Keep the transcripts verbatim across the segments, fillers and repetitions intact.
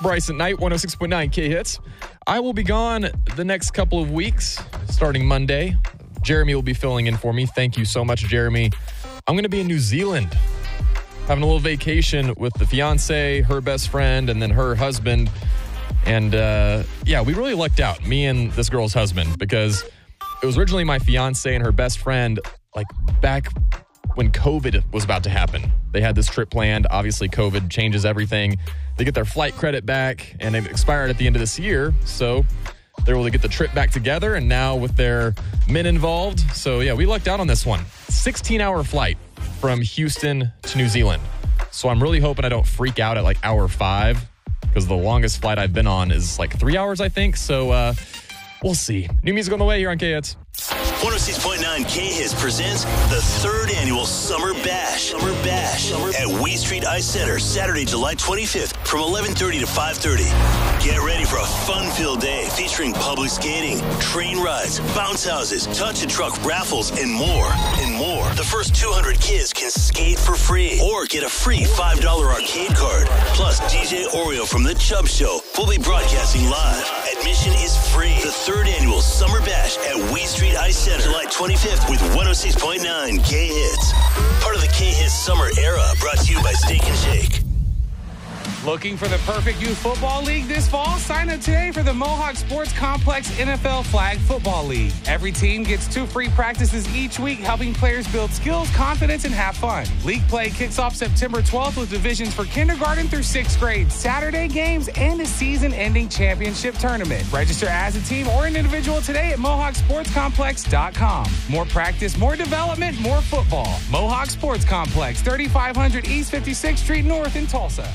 Bryson Knight, one oh six point nine K-Hits. I will be gone the next couple of weeks, starting Monday. Jeremy will be filling in for me. Thank you so much, Jeremy. I'm going to be in New Zealand, having a little vacation with the fiance, her best friend, and then her husband. And, uh, yeah, we really lucked out, me and this girl's husband, because it was originally my fiance and her best friend, like, back when COVID was about to happen. They had this trip planned. Obviously, COVID changes everything. They get their flight credit back, and it expired at the end of this year. So they're able to get the trip back together, and now with their men involved. So, yeah, we lucked out on this one. sixteen-hour flight from Houston to New Zealand. So I'm really hoping I don't freak out at, like, hour five, because the longest flight I've been on is, like, three hours, I think. So, uh, we'll see. New music on the way here on K-Hits. one oh six point nine K-Hits presents the third annual Summer Bash. Summer Bash at Wheat Street Ice Center, Saturday, July twenty-fifth from eleven thirty to five thirty. Get ready for a fun-filled day featuring public skating, train rides, bounce houses, touch and truck raffles, and more, and more. The first two hundred kids can skate for free or get a free five dollar arcade card. Plus, D J Oreo from The Chubb Show will be broadcasting live. Admission is free. The third annual Summer Bash at Wheat Street Ice Center, July twenty-fifth with one oh six point nine K-Hits. Part of the K-Hits summer era, brought to you by Steak and Shake. Looking for the perfect youth football league this fall? Sign up today for the Mohawk Sports Complex N F L Flag Football League. Every team gets two free practices each week, helping players build skills, confidence, and have fun. League play kicks off September twelfth with divisions for kindergarten through sixth grade, Saturday games, and a season-ending championship tournament. Register as a team or an individual today at mohawk sports complex dot com. More practice, more development, more football. Mohawk Sports Complex, thirty-five hundred East fifty-sixth Street North in Tulsa.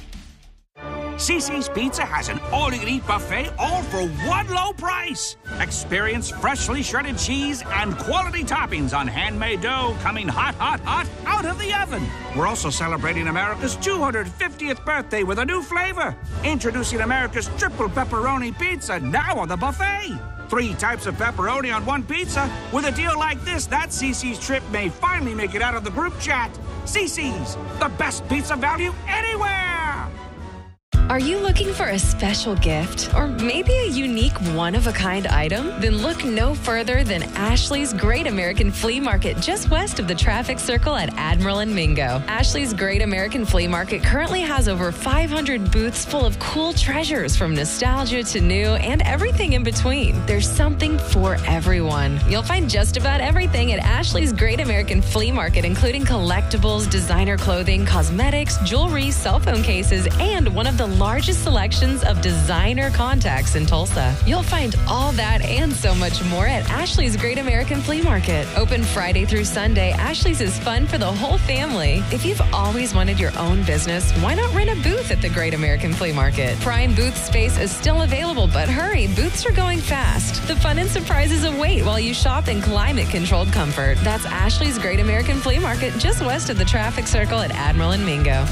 Cici's Pizza has an all-you-can-eat buffet, all for one low price. Experience freshly shredded cheese and quality toppings on handmade dough coming hot, hot, hot out of the oven. We're also celebrating America's two hundred fiftieth birthday with a new flavor. Introducing America's triple pepperoni pizza now on the buffet. Three types of pepperoni on one pizza. With a deal like this, that Cici's trip may finally make it out of the group chat. Cici's, the best pizza value anywhere. Are you looking for a special gift or maybe a unique one-of-a-kind item? Then look no further than Ashley's Great American Flea Market just west of the traffic circle at Admiral and Mingo. Ashley's Great American Flea Market currently has over five hundred booths full of cool treasures from nostalgia to new and everything in between. There's something for everyone. You'll find just about everything at Ashley's Great American Flea Market, including collectibles, designer clothing, cosmetics, jewelry, cell phone cases, and one of the largest selections of designer contacts in Tulsa. You'll find all that and so much more at Ashley's Great American Flea Market. Open Friday through Sunday, Ashley's is fun for the whole family. If you've always wanted your own business, why not rent a booth at the Great American Flea Market? Prime booth space is still available, but hurry, booths are going fast. The fun and surprises await while you shop in climate-controlled comfort. That's Ashley's Great American Flea Market just west of the traffic circle at Admiral and Mingo.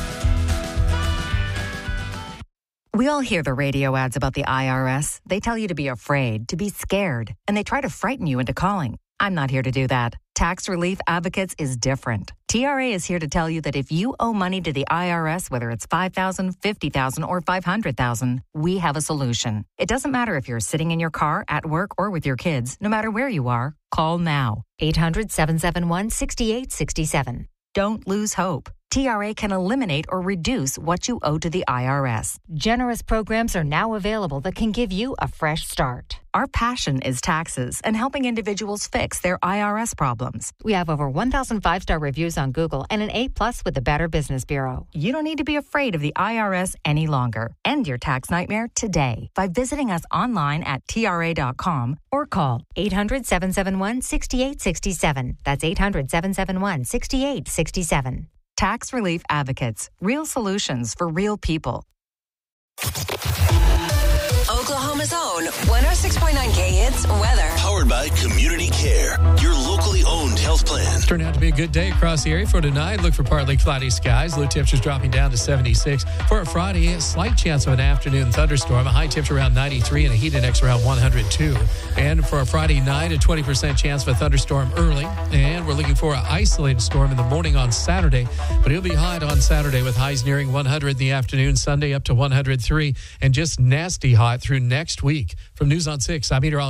We all hear the radio ads about the I R S. They tell you to be afraid, to be scared, and they try to frighten you into calling. I'm not here to do that. Tax Relief Advocates is different. T R A is here to tell you that if you owe money to the I R S, whether it's five thousand dollars, fifty thousand dollars, or five hundred thousand dollars, we have a solution. It doesn't matter if you're sitting in your car, at work, or with your kids. No matter where you are, call now. eight hundred, seven seven one, six eight six seven. Don't lose hope. T R A can eliminate or reduce what you owe to the I R S. Generous programs are now available that can give you a fresh start. Our passion is taxes and helping individuals fix their I R S problems. We have over one thousand five-star reviews on Google and an A plus with the Better Business Bureau. You don't need to be afraid of the I R S any longer. End your tax nightmare today by visiting us online at T R A dot com or call eight hundred, seven seven one, six eight six seven. That's eight hundred, seven seven one, six eight six seven. Tax Relief Advocates. Real solutions for real people. Oklahoma Oklahoma's own one oh six point nine K Hits weather. Powered by Community Care, your locally owned health plan. It's turned out to be a good day across the area for tonight. Look for partly cloudy skies. Low temperatures dropping down to seventy-six. For a Friday, a slight chance of an afternoon thunderstorm. A high temperature around ninety-three and a heat index around one hundred two. And for a Friday night, a twenty percent chance of a thunderstorm early. And we're looking for an isolated storm in the morning on Saturday. But it'll be hot on Saturday with highs nearing one hundred in the afternoon. Sunday up to one hundred three. And just nasty hot through next week. From News on six, I'm meteorologist